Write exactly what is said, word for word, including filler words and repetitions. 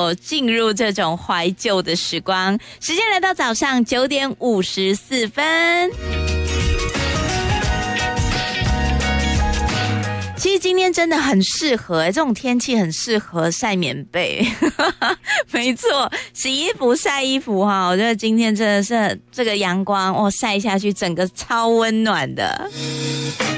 够进入这种怀旧的时光。时间来到早上九点五十四分。其实今天真的很适合、欸、这种天气很适合晒棉被没错，洗衣服晒衣服哈，我觉得今天真的是这个阳光哦晒下去整个超温暖的。